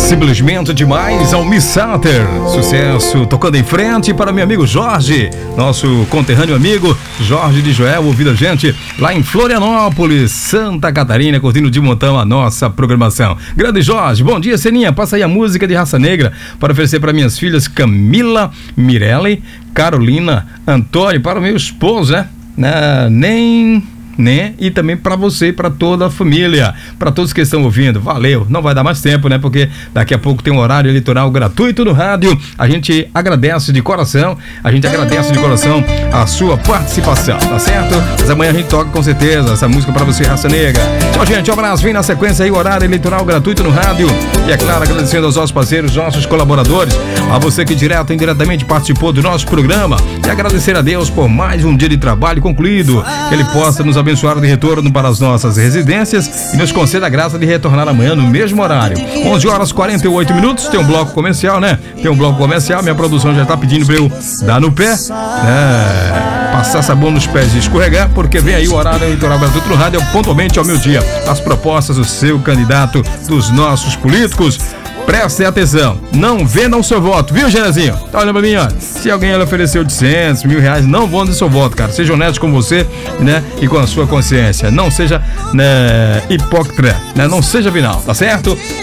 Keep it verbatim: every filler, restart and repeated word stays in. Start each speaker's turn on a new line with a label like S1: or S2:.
S1: Simplesmente demais ao Miss Sater. Sucesso tocando em frente para meu amigo Jorge, nosso conterrâneo amigo Jorge de Joel, ouvindo a gente lá em Florianópolis, Santa Catarina, curtindo de montão a nossa programação. Grande Jorge, bom dia, Seninha. Passa aí a música de Raça Negra para oferecer para minhas filhas Camila, Mirelle, Carolina, Antônio, para o meu esposo, né? né? Nem... né? E também para você e para toda a família, para todos que estão ouvindo, valeu, não vai dar mais tempo, né? Porque daqui a pouco tem um horário eleitoral gratuito no rádio. A gente agradece de coração, a gente agradece de coração a sua participação, tá certo? Mas amanhã a gente toca com certeza essa música para você, Raça Negra. Tchau, gente, um abraço, vem na sequência aí o horário eleitoral gratuito no rádio. E é claro, agradecendo aos nossos parceiros, nossos colaboradores, a você que direto e indiretamente participou do nosso programa, e agradecer a Deus por mais um dia de trabalho concluído, que Ele possa nos abençoar de retorno para as nossas residências e nos conceda a graça de retornar amanhã no mesmo horário. onze horas e quarenta e oito minutos, tem um bloco comercial, né? Tem um bloco comercial, minha produção já tá pedindo pra eu dar no pé, né? Passar sabão nos pés e escorregar, porque vem aí o horário eleitoral gratuito no rádio, pontualmente ao meio-dia. As propostas do seu candidato, dos nossos políticos. Prestem atenção, não vendam seu voto, viu, Genezinho? Tá olhando pra mim, ó. Se alguém lhe ofereceu oitocentos, mil reais, não venda seu voto, cara. Seja honesto com você, né? E com a sua consciência. Não seja, né, hipócrita, né? Não seja vinal, tá certo?